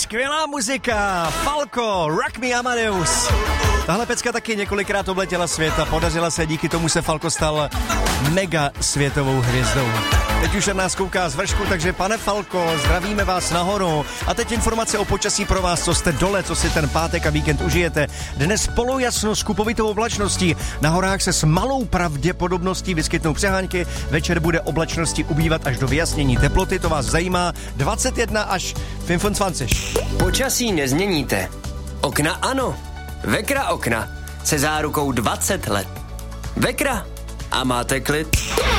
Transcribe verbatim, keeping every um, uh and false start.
skvělá muzika, Falco, Rock Me Amadeus. Tahle pecka taky několikrát obletěla svět a podařila se, díky tomu se Falco stal mega světovou hvězdou. Teď už na nás kouká z vršku, takže pane Falco, zdravíme vás nahoru. A teď informace o počasí pro vás, co jste dole, co si ten pátek a víkend užijete. Dnes polojasno s kupovitou oblačností, na horách se s malou pravděpodobností vyskytnou přehánky, večer bude oblačnosti ubývat až do vyjasnění teploty, to vás zajímá, dvacet jedna až dvacet. Počasí nezměníte. Okna ano. Vekra okna se zárukou dvacet let. Vekra a máte klid.